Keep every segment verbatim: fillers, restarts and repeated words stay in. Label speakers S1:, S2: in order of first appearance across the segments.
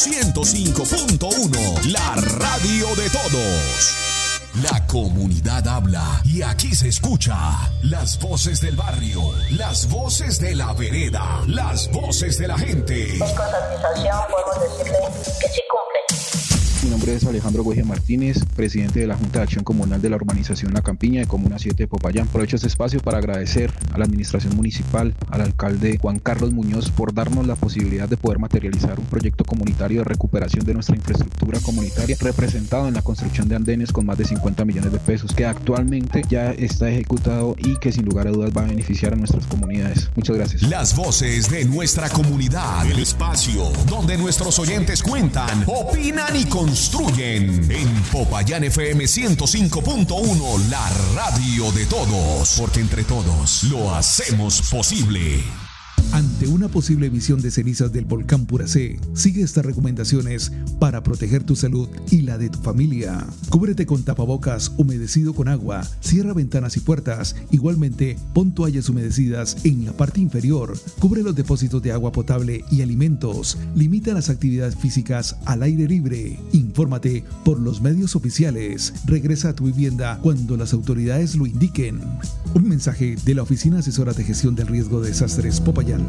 S1: ciento cinco punto uno, la radio de todos. La comunidad habla y aquí se escucha. Las voces del barrio, las voces de la vereda, las voces de la gente.
S2: Con satisfacción podemos decirle que sí cumple.
S3: Mi nombre es Alejandro Güeje Martínez, presidente de la Junta de Acción Comunal de la Urbanización La Campiña de Comuna siete de Popayán. Aprovecho este espacio para agradecer a la administración municipal, al alcalde Juan Carlos Muñoz por darnos la posibilidad de poder materializar un proyecto comunitario de recuperación de nuestra infraestructura comunitaria, representado en la construcción de andenes con más de cincuenta millones de pesos, que actualmente ya está ejecutado y que sin lugar a dudas va a beneficiar a nuestras comunidades. Muchas gracias.
S1: Las voces de nuestra comunidad, el espacio donde nuestros oyentes cuentan, opinan y construyen. En Popayán F M ciento cinco punto uno, la radio de todos, porque entre todos lo hacemos posible.
S4: Ante una posible emisión de cenizas del volcán Puracé, sigue estas recomendaciones para proteger tu salud y la de tu familia. Cúbrete con tapabocas humedecido con agua, cierra ventanas y puertas. Igualmente, pon toallas humedecidas en la parte inferior. Cubre los depósitos de agua potable y alimentos. Limita las actividades físicas al aire libre. Infórmate por los medios oficiales. Regresa a tu vivienda cuando las autoridades lo indiquen. Un mensaje de la Oficina Asesora de Gestión del Riesgo de Desastres Popayán.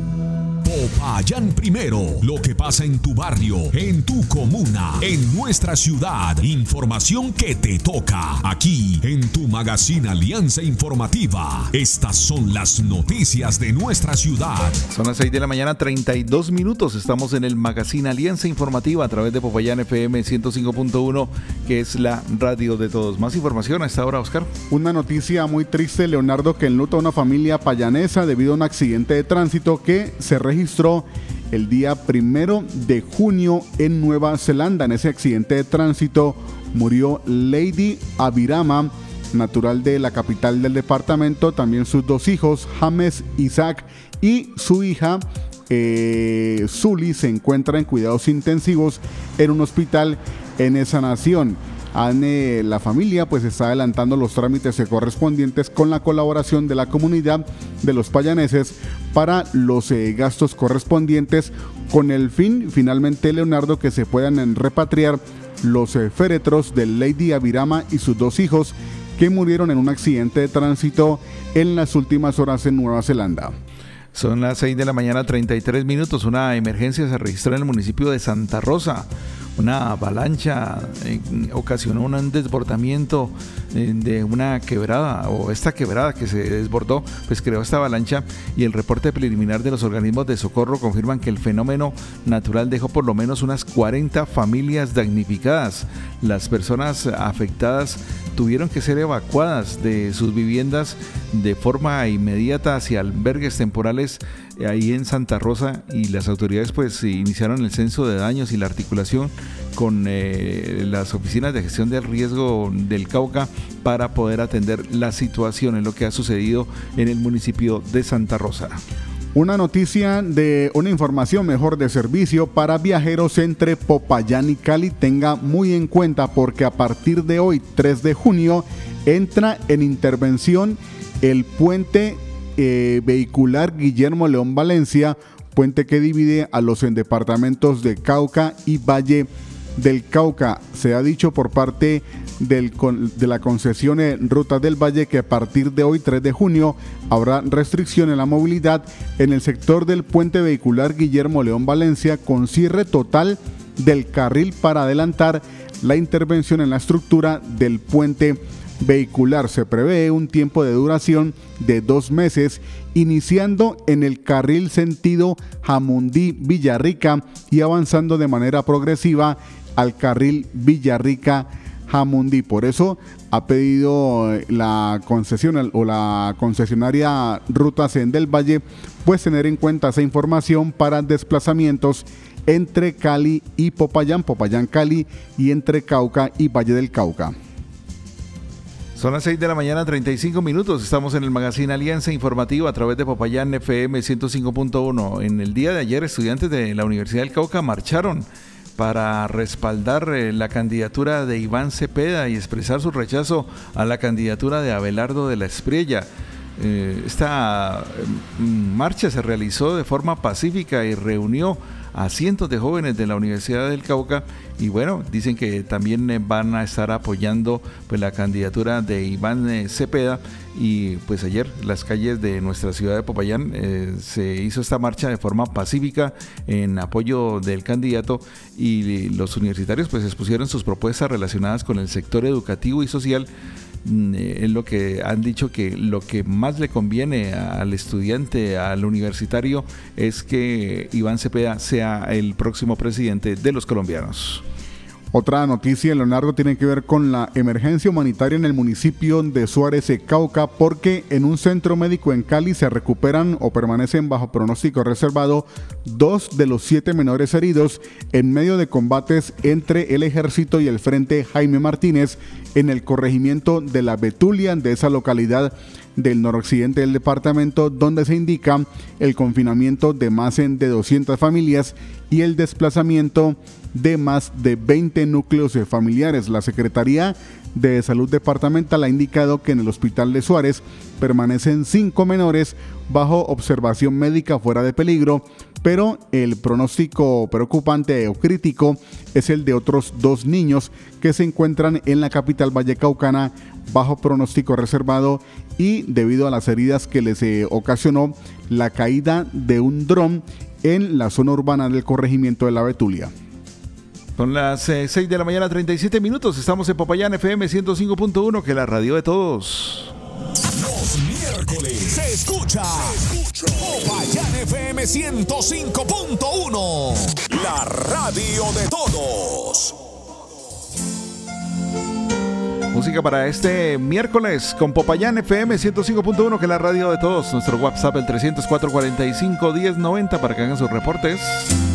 S1: Popayán primero, lo que pasa en tu barrio, en tu comuna, en nuestra ciudad. Información que te toca aquí en tu magazine Alianza Informativa. Estas son las noticias de nuestra ciudad.
S5: Son las seis de la mañana, treinta y dos minutos. Estamos en el magazine Alianza Informativa a través de Popayán F M ciento cinco punto uno, que es la radio de todos. Más información a esta hora, Oscar.
S6: Una noticia muy triste, Leonardo, que enluta a una familia payanesa debido a un accidente de tránsito que se registró el día primero de junio en Nueva Zelanda. En ese accidente de tránsito murió Lady Abirama, natural de la capital del departamento, también sus dos hijos, James Isaac, y su hija eh, Zully se encuentra en cuidados intensivos en un hospital en esa nación. Ane, la familia pues está adelantando los trámites correspondientes con la colaboración de la comunidad de los payaneses para los eh, gastos correspondientes, con el fin finalmente, Leonardo, que se puedan repatriar los eh, féretros de Lady Abirama y sus dos hijos que murieron en un accidente de tránsito en las últimas horas en Nueva Zelanda.
S5: Son las seis de la mañana, treinta y tres minutos. Una emergencia se registró en el municipio de Santa Rosa. Una avalancha eh, ocasionó un desbordamiento eh, de una quebrada, o esta quebrada que se desbordó, pues creó esta avalancha, y el reporte preliminar de los organismos de socorro confirman que el fenómeno natural dejó por lo menos unas cuarenta familias damnificadas. Las personas afectadas tuvieron que ser evacuadas de sus viviendas de forma inmediata hacia albergues temporales ahí en Santa Rosa, y las autoridades pues iniciaron el censo de daños y la articulación con eh, las oficinas de gestión del riesgo del Cauca para poder atender la situación en lo que ha sucedido en el municipio de Santa Rosa.
S6: Una noticia de una información mejor de servicio para viajeros entre Popayán y Cali. Tenga muy en cuenta, porque a partir de hoy, tres de junio, entra en intervención el puente eh, vehicular Guillermo León Valencia, puente que divide a los en departamentos de Cauca y Valle del Cauca. Se ha dicho por parte del, de la concesión en Rutas del Valle que a partir de hoy, tres de junio, habrá restricción en la movilidad en el sector del puente vehicular Guillermo León Valencia, con cierre total del carril para adelantar la intervención en la estructura del puente vehicular. Se prevé un tiempo de duración de dos meses, iniciando en el carril sentido Jamundí-Villarrica y avanzando de manera progresiva al carril Villarrica-Jamundí. Por eso ha pedido la concesión o la concesionaria Rutas del Valle pues tener en cuenta esa información para desplazamientos entre Cali y Popayán, Popayán-Cali, y entre Cauca y Valle del Cauca.
S5: Son las seis de la mañana, treinta y cinco minutos. Estamos en el magazine Alianza Informativa a través de Popayán F M ciento cinco punto uno. En el día de ayer, estudiantes de la Universidad del Cauca marcharon para respaldar eh, la candidatura de Iván Cepeda y expresar su rechazo a la candidatura de Abelardo de la Espriella. Eh, esta eh, marcha se realizó de forma pacífica y reunió a cientos de jóvenes de la Universidad del Cauca y bueno, dicen que también van a estar apoyando pues la candidatura de Iván eh, Cepeda. Y pues ayer las calles de nuestra ciudad de Popayán eh, se hizo esta marcha de forma pacífica en apoyo del candidato y los universitarios pues expusieron sus propuestas relacionadas con el sector educativo y social. Es lo que han dicho, que lo que más le conviene al estudiante, al universitario, es que Iván Cepeda sea el próximo presidente de los colombianos.
S6: Otra noticia, Leonardo, tiene que ver con la emergencia humanitaria en el municipio de Suárez de Cauca, porque en un centro médico en Cali se recuperan o permanecen bajo pronóstico reservado dos de los siete menores heridos en medio de combates entre el ejército y el Frente Jaime Martínez en el corregimiento de La Betulia de esa localidad del noroccidente del departamento, donde se indica el confinamiento de más de doscientas familias y el desplazamiento de más de veinte núcleos familiares. La Secretaría de Salud Departamental ha indicado que en el hospital de Suárez permanecen cinco menores bajo observación médica fuera de peligro, pero el pronóstico preocupante o crítico es el de otros dos niños que se encuentran en la capital vallecaucana bajo pronóstico reservado y debido a las heridas que les eh, ocasionó la caída de un dron en la zona urbana del corregimiento de La Betulia.
S5: Son las eh, seis de la mañana, treinta y siete minutos. Estamos en Popayán F M ciento cinco punto uno, que es la radio de todos.
S1: Los miércoles se escucha, se escucha Popayán F M ciento cinco punto uno, la radio de todos.
S5: Música para este miércoles con Popayán F M ciento cinco punto uno, que es la radio de todos. Nuestro WhatsApp el trescientos cuatro, cuarenta y cinco, diez noventa para que hagan sus reportes.